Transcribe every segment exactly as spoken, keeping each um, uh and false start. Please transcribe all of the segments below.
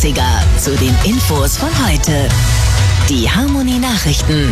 dreißiger zu den Infos von heute. Die Harmonie Nachrichten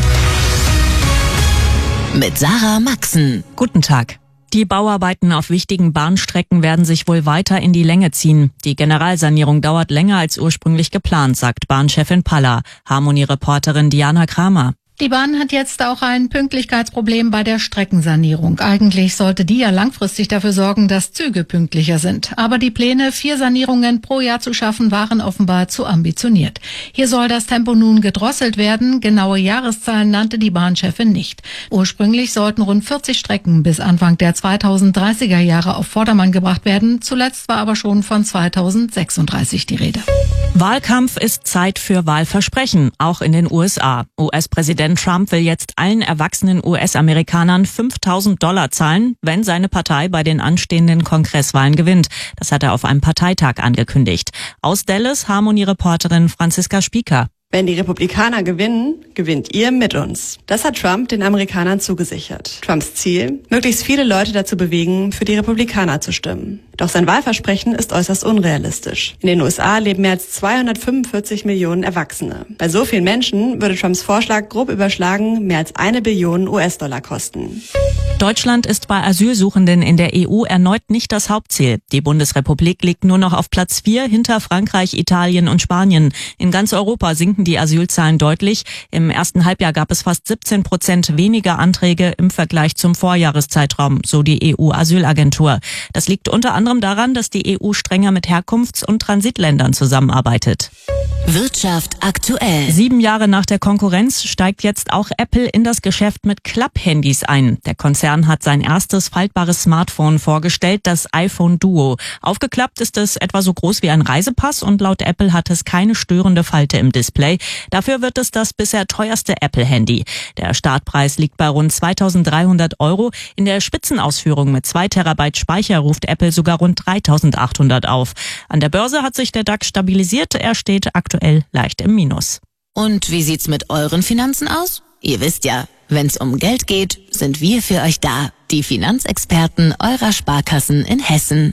mit Sarah Maxen. Guten Tag. Die Bauarbeiten auf wichtigen Bahnstrecken werden sich wohl weiter in die Länge ziehen. Die Generalsanierung dauert länger als ursprünglich geplant, sagt Bahnchefin Palla. Harmonie-Reporterin Diana Kramer. Die Bahn hat jetzt auch ein Pünktlichkeitsproblem bei der Streckensanierung. Eigentlich sollte die ja langfristig dafür sorgen, dass Züge pünktlicher sind. Aber die Pläne, vier Sanierungen pro Jahr zu schaffen, waren offenbar zu ambitioniert. Hier soll das Tempo nun gedrosselt werden. Genaue Jahreszahlen nannte die Bahnchefin nicht. Ursprünglich sollten rund vierzig Strecken bis Anfang der zweitausenddreißiger Jahre auf Vordermann gebracht werden. Zuletzt war aber schon von zweitausendsechsunddreißig die Rede. Wahlkampf ist Zeit für Wahlversprechen, auch in den U S A. U S-Präsident Trump will jetzt allen erwachsenen U S-Amerikanern fünftausend Dollar zahlen, wenn seine Partei bei den anstehenden Kongresswahlen gewinnt. Das hat er auf einem Parteitag angekündigt. Aus Dallas Harmonie-Reporterin Franziska Spieker. Wenn die Republikaner gewinnen, gewinnt ihr mit uns. Das hat Trump den Amerikanern zugesichert. Trumps Ziel, möglichst viele Leute dazu bewegen, für die Republikaner zu stimmen. Doch sein Wahlversprechen ist äußerst unrealistisch. In den U S A leben mehr als zweihundertfünfundvierzig Millionen Erwachsene. Bei so vielen Menschen würde Trumps Vorschlag grob überschlagen mehr als eine Billion U S-Dollar kosten. Deutschland ist bei Asylsuchenden in der E U erneut nicht das Hauptziel. Die Bundesrepublik liegt nur noch auf Platz vier hinter Frankreich, Italien und Spanien. In ganz Europa sinken die Asylzahlen deutlich. Im ersten Halbjahr gab es fast siebzehn Prozent weniger Anträge im Vergleich zum Vorjahreszeitraum, so die E U-Asylagentur. Das liegt unter anderem daran, dass die E U strenger mit Herkunfts- und Transitländern zusammenarbeitet. Wirtschaft aktuell. Sieben Jahre nach der Konkurrenz steigt jetzt auch Apple in das Geschäft mit Klapphandys ein. Der Konzern hat sein erstes faltbares Smartphone vorgestellt, das iPhone Duo. Aufgeklappt ist es etwa so groß wie ein Reisepass und laut Apple hat es keine störende Falte im Display. Dafür wird es das bisher teuerste Apple-Handy. Der Startpreis liegt bei rund zweitausenddreihundert Euro. In der Spitzenausführung mit zwei Terabyte Speicher ruft Apple sogar rund dreitausendachthundert auf. An der Börse hat sich der DAX stabilisiert. Er steht aktuell leicht im Minus. Und wie sieht's mit euren Finanzen aus? Ihr wisst ja, wenn's um Geld geht, sind wir für euch da. Die Finanzexperten eurer Sparkassen in Hessen.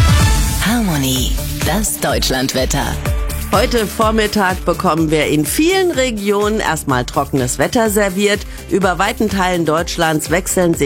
Harmonie, das Deutschlandwetter. Heute Vormittag bekommen wir in vielen Regionen erstmal trockenes Wetter serviert. Über weiten Teilen Deutschlands wechseln sich